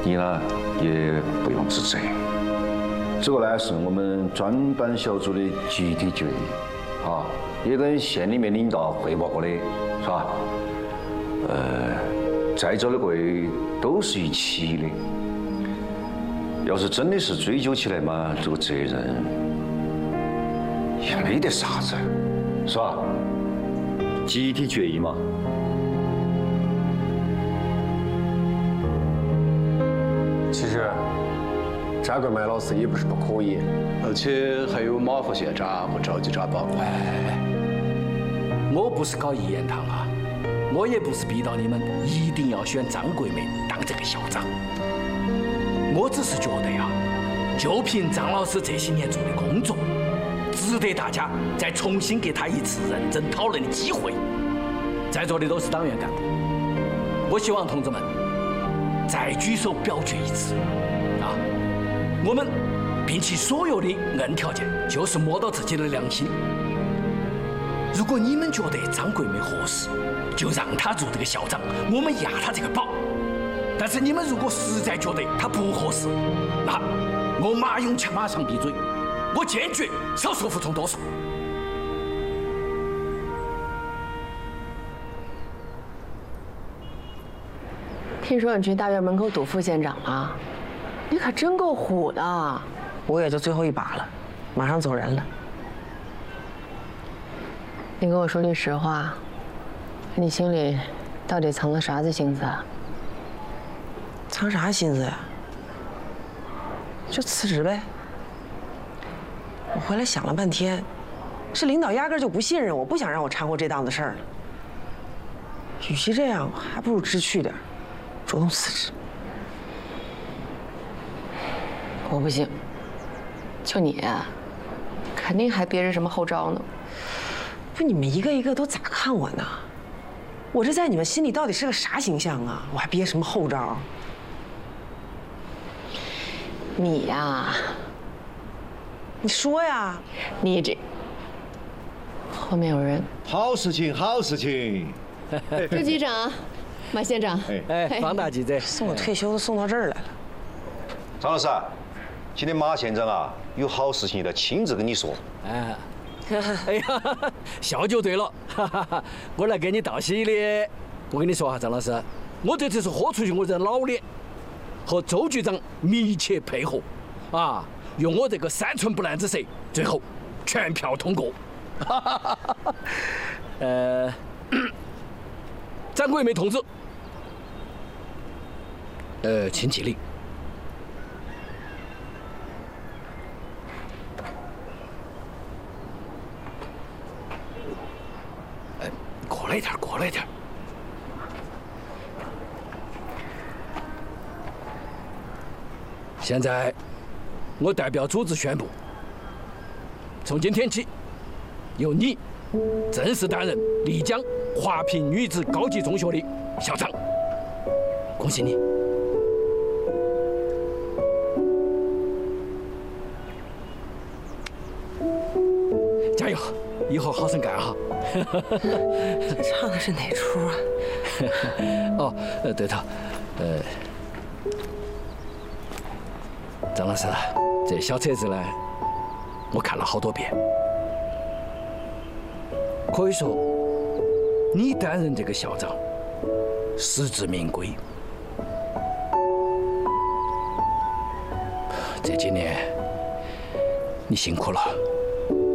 你呢也不用自责。这个呢是我们专班小组的集体决议，啊，也跟县里面领导汇报过的，是吧？在座的各位都是一起的。要是真的是追究起来嘛，这个责任也没得啥子，是吧？集体决议嘛。 其实，张桂梅老师也不是不可以， 而且还有马副县长和赵局长帮。 我不是搞一言堂啊，我也不是逼到你们一定要选张桂梅当这个校长。我只是觉得呀，就凭张老师这些年做的工作，值得大家再重新给他一次认真讨论的机会。在座的都是党员干部，我希望同志们再举手表决一次啊！我们摒弃所有的硬条件，就是摸到自己的良心。如果你们觉得张桂梅合适，就让她做这个校长，我们压她这个宝。但是你们如果实在觉得她不合适，那我马永强马上闭嘴，我坚决少数服从多数。 听说你去大院门口堵副县长了，你可真够虎的。 我也就最后一把了，马上走人了。 你跟我说句实话，你心里到底藏了啥子心思啊？ 藏啥心思呀？就辞职呗。我回来想了半天，是领导压根就不信任我，不想让我掺和这档子事儿了。与其这样，还不如知趣点，主动辞职。 我不信，就你，肯定还憋着什么后招呢。 不，你们一个一个都咋看我呢？我这在你们心里到底是个啥形象啊？我还憋什么后招？ 你呀， 你说呀， 你这后面有人。 好事情，好事情。 朱局长，马县长， 方大记者， 送我退休都送到这儿来了。 张老师，今天马县长啊有好事情要亲自跟你说。 哎呀，笑就对了，我来给你道喜的。我跟你说哈，张老师，我这次是豁出去我这老脸，和周局长密切配合，啊，用我这个3寸不烂之舌，最后全票通过。张桂梅同志，请起立。过来一点，过来一点。现在，我代表组织宣布，从今天起，由你正式担任丽江华坪女子高级中学的校长。恭喜你！加油，以后好生干哈！ 这唱的是哪出啊？ 哦，对头，张老师，这小册子呢，我看了好多遍，可以说，你担任这个校长，实至名归。这几年，你辛苦了。